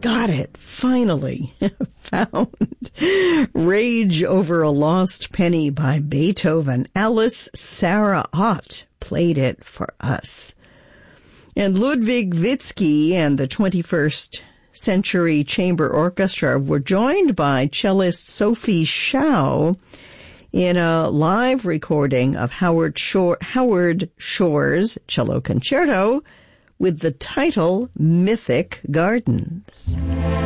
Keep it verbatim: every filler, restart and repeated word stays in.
got it, finally found. Rage Over a Lost Penny by Beethoven. Alice Sarah Ott played it for us. And Ludwig Witzke and the twenty-first Century Chamber Orchestra were joined by cellist Sophie Schau in a live recording of Howard Shore, Howard Shore's cello concerto with the title Mythic Gardens.